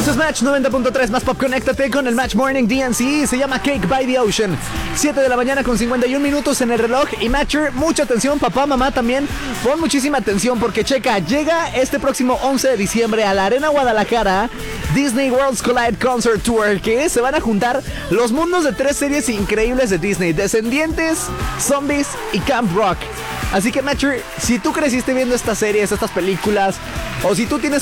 es Match 90.3 más pop. Conéctate con el Match Morning DNC. Se llama Cake by the Ocean. 7 de la mañana con 51 minutos en el reloj. Y Matcher, mucha atención, papá, mamá también. Pon muchísima atención porque checa, llega este próximo 11 de diciembre a la Arena Guadalajara Disney Worlds Collide Concert Tour, que se van a juntar los mundos de 3 series increíbles de Disney: Descendientes, Zombies y Camp Rock. Así que, Matcher, si tú creciste viendo estas series, estas películas, o si tú tienes